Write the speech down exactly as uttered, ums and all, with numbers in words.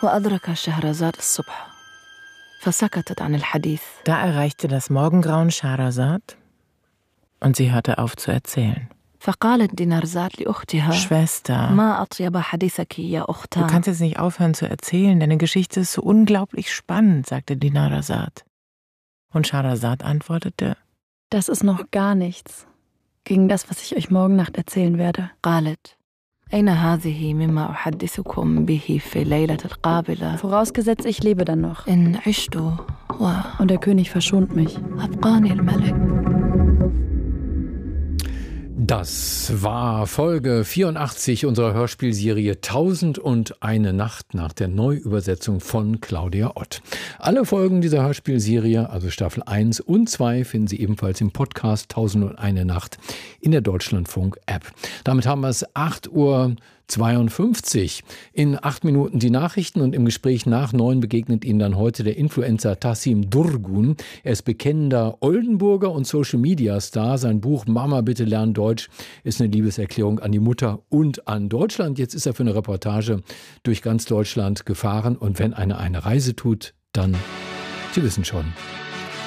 وأدرك شهرزاد الصبح فسكتت عن الحديث. Da erreichte das Morgengrauen Schahrazad und sie hörte auf zu erzählen. فقالت دينارزاد لأختها Schwester, ما أطيب حديثك يا du أختان. kannst jetzt nicht aufhören zu erzählen, deine Geschichte ist so unglaublich spannend, sagte Dinarzad. Und Schahrazad antwortete: Das ist noch gar nichts gegen das, was ich euch morgen Nacht erzählen werde. قالت أين هذه مما أحدثكم به في الليلة القابلة Vorausgesetzt, ich lebe dann noch. إن عشت Und der König verschont mich. وأبقاني الملك. Das war Folge vierundachtzig unserer Hörspielserie Tausend und eine Nacht nach der Neuübersetzung von Claudia Ott. Alle Folgen dieser Hörspielserie, also Staffel eins und zwei, finden Sie ebenfalls im Podcast Tausend und eine Nacht in der Deutschlandfunk-App. Damit haben wir es acht Uhr zweiundfünfzig. In acht Minuten die Nachrichten und im Gespräch nach neun begegnet Ihnen dann heute der Influencer Tassim Durgun. Er ist bekennender Oldenburger und Social-Media-Star. Sein Buch Mama, bitte lern Deutsch ist eine Liebeserklärung an die Mutter und an Deutschland. Jetzt ist er für eine Reportage durch ganz Deutschland gefahren und wenn einer eine Reise tut, dann, Sie wissen schon,